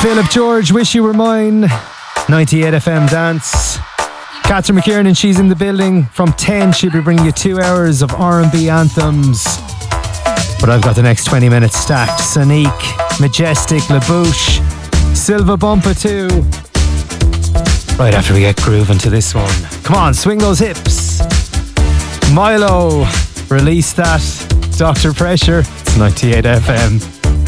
Philip George, Wish You Were Mine, 98 FM Dance. Catherine McKiernan, she's in the building from 10. She'll be bringing you 2 hours of R&B anthems. But I've got the next 20 minutes stacked. Sonique, Majestic, LaBouche, Silva Bumpa 2. Right after we get grooving to this one. Come on, swing those hips. Milo, release that. Dr. Pressure, it's 98 FM.